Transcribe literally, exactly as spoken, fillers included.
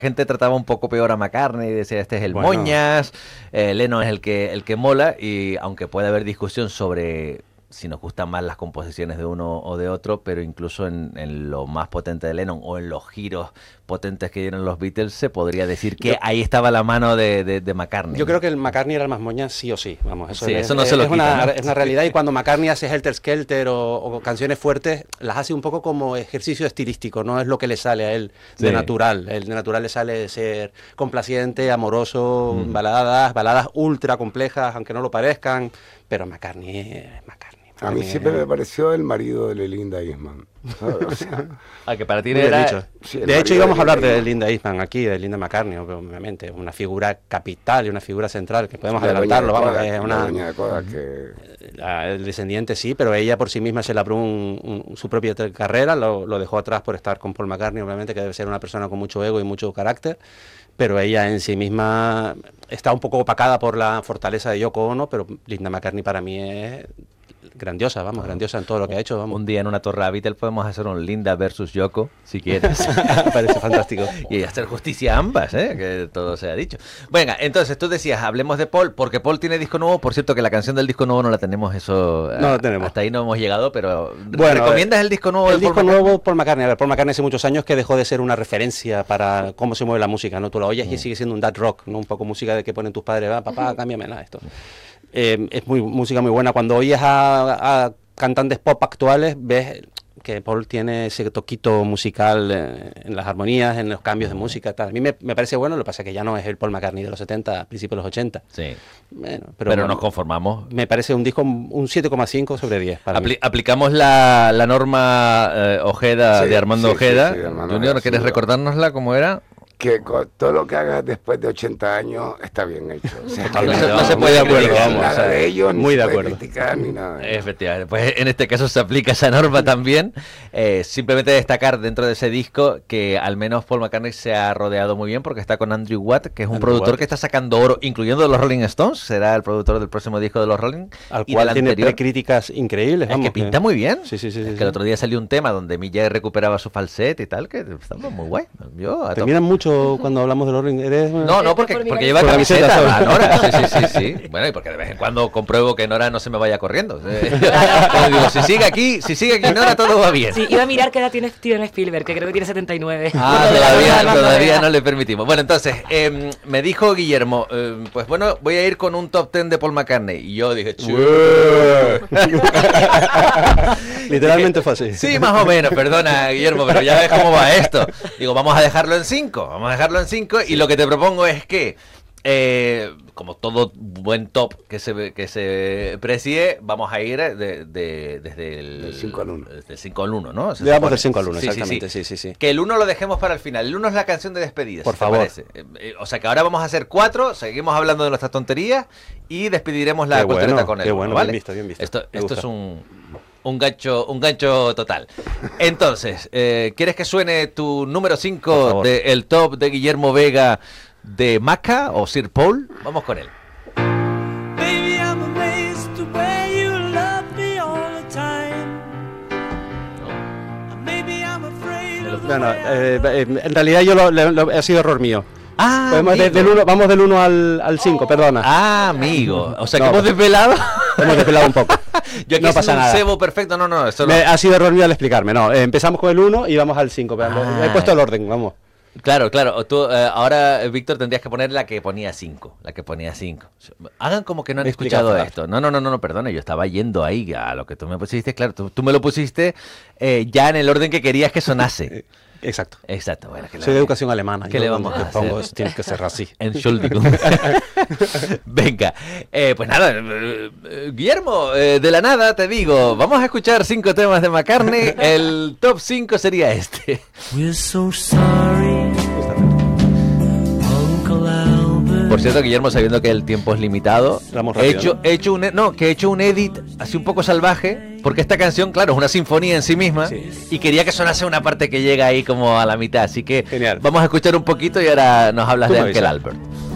gente trataba un poco peor a McCartney y decía, este es el Bueno. moñas, eh, Lennon es el que, el que mola, y aunque puede haber discusión sobre si nos gustan más las composiciones de uno o de otro, pero incluso en, en lo más potente de Lennon o en los giros potentes que dieron los Beatles, se podría decir que Yo- ahí estaba la mano de, de, de McCartney. Yo creo que el McCartney era el más moña sí o sí, vamos, eso, Sí, es, eso no es- se lo es quita, una, ¿no? es una realidad, y cuando McCartney hace Helter Skelter o, o canciones fuertes, las hace un poco como ejercicio estilístico, no es lo que le sale a él de Sí. natural, el de natural le sale de ser complaciente, amoroso, Mm. baladas, baladas ultra complejas, aunque no lo parezcan, pero McCartney es McCartney. A mí siempre me pareció el marido de Linda Eastman. ¿sabes? O sea, Ah, que para ti Muy bien era... dicho. sí, el De hecho, marido íbamos a de hablar Linda de Linda Eastman aquí, de Linda McCartney, obviamente, una figura capital y una figura central, que podemos la adelantarlo, doña de vamos, Kodak, es la una... doña de Kodak que... La- el descendiente sí, pero ella por sí misma se labró un- un- su propia tra- carrera, lo, lo dejó atrás por estar con Paul McCartney, obviamente, que debe ser una persona con mucho ego y mucho carácter, pero ella en sí misma está un poco opacada por la fortaleza de Yoko Ono, pero Linda McCartney para mí es grandiosa, vamos, grandiosa en todo lo que ha hecho, vamos. Un día en una torre Beatles podemos hacer un Linda versus Yoko, si quieres. Parece fantástico. Y hacer justicia a ambas, ¿eh? Que todo sea dicho. Venga, entonces tú decías, hablemos de Paul, porque Paul tiene disco nuevo. Por cierto, que la canción del disco nuevo no la tenemos, eso... No la a- tenemos. Hasta ahí no hemos llegado, pero... Bueno, ¿recomiendas el disco nuevo El de disco Paul McCartney? nuevo Paul McCartney. A ver, Paul McCartney hace muchos años que dejó de ser una referencia para cómo se mueve la música, ¿no? Tú la oyes y sigue siendo un dad rock, ¿no? Un poco música de que ponen tus padres, va, papá, cámbiamela esto. Eh, es muy música muy buena. Cuando oyes a, a cantantes pop actuales, ves que Paul tiene ese toquito musical eh, en las armonías, en los cambios de música, tal. A mí me, me parece bueno, lo que pasa es que ya no es el Paul McCartney de los setenta, principios de los ochenta. Sí, Bueno, pero, pero bueno, nos conformamos. me parece un disco un siete coma cinco sobre diez para mí. Apli- aplicamos la, la norma eh, Ojeda Sí, de Armando sí, sí, Ojeda. sí, de Armando Junior, Ojeda, ¿quieres sin duda. recordárnosla cómo era? que con todo lo que hagas después de ochenta años está bien hecho. O sea, No que se- no se no puede se acuerdo, criticar vamos, nada o sea, de ellos, muy ni de se puede acuerdo. criticar ni nada. Efectivamente, pues en este caso se aplica esa norma también. Eh, simplemente destacar dentro de ese disco que al menos Paul McCartney se ha rodeado muy bien porque está con Andrew Watt, que es un Andrew productor Watt. que está sacando oro, incluyendo de los Rolling Stones, será el productor del próximo disco de los Rolling. Al y cual del tiene anterior. críticas increíbles. Es vamos, que pinta muy bien. Sí, sí, sí. Es sí, que sí. el otro día salió un tema donde Mick Jagger recuperaba su falsete y tal, que estaba muy guay. Yo, a Te tope. miran mucho cuando hablamos de los Rolling. Eres una- No, no, porque, Por mi porque lleva Por la camiseta, camiseta, la Nora. Sí, sí, sí, sí. Bueno, y porque de vez en cuando compruebo que Nora no se me vaya corriendo. Eh, yo digo, si sigue aquí, si sigue aquí Nora, todo va bien. Sí, iba a mirar qué edad tiene Steven Spielberg, que creo que tiene setenta y nueve. Ah, Lo de la todavía, norma todavía no no le permitimos. Bueno, entonces, eh, me dijo Guillermo, eh, pues bueno, voy a ir con un top ten de Paul McCartney. Y yo dije, "Chue". Literalmente fue así. Sí, más o menos, perdona Guillermo, pero ya ves cómo va esto. Digo, vamos a dejarlo en cinco, vamos a dejarlo en cinco y lo que te propongo es que, eh, como todo buen top que se que se precie, vamos a ir de, de- desde el Del cinco al uno. Desde el cinco al uno, ¿no? Se Le damos supone. del cinco al uno, Sí, sí, exactamente. sí. Sí, sí, sí. Que el uno lo dejemos para el final. El uno es la canción de despedida, Por si te favor. parece. Eh, eh, o sea que ahora vamos a hacer cuatro, seguimos hablando de nuestras tonterías y despediremos la Qué cultureta bueno, con el qué uno, bueno, ¿vale? bien visto, bien visto. Esto, Me esto gusta. es un, un gancho, un gancho total. Entonces, eh, ¿quieres que suene tu número Por cinco favor. del top de Guillermo Vega de Maca o Sir Paul? Vamos con él. Baby, I'm amazed the way you love me all the time. Maybe I'm afraid of the Bueno, way I eh, love eh, en realidad yo lo, lo- lo- ha sido error mío. Ah, Podemos de- amigo. del uno- vamos del uno al cinco, perdona. Ah, amigo. O sea que No. hemos desvelado. Hemos desvelado un poco. Yo aquí No haciendo pasa un nada. cebo perfecto. No, no, eso no. Me- ha sido error mío al explicarme. No, eh, empezamos con el uno y vamos al cinco. Ah. He puesto el orden, vamos. Claro, claro. Tú, eh, ahora, eh, Víctor, tendrías que poner la que ponía cinco. La que ponía cinco. Hagan como que no han Explica, escuchado Fran. esto. No, no, no, no, no, perdona. Yo estaba yendo ahí a lo que tú me pusiste. Claro, tú, tú me lo pusiste eh, ya en el orden que querías que sonase. Exacto. Exacto. Bueno, que Soy le- de educación alemana. ¿Qué yo le vamos donde a te pongo hacer? es- tiene que ser así. Entschuldigung. Venga, eh, pues nada, eh, eh, Guillermo, eh, de la nada te digo, vamos a escuchar cinco temas de McCartney. El top cinco sería este. We're so sorry, Uncle Albert. Por cierto, Guillermo, sabiendo que el tiempo es limitado, Vamos he rápido, hecho, ¿no? he hecho un, e- no, que he hecho un edit así un poco salvaje, porque esta canción, claro, es una sinfonía en sí misma, Sí. y quería que sonase una parte que llega ahí como a la mitad, así que Genial. vamos a escuchar un poquito y ahora nos hablas Tú de me Uncle avisas. Albert.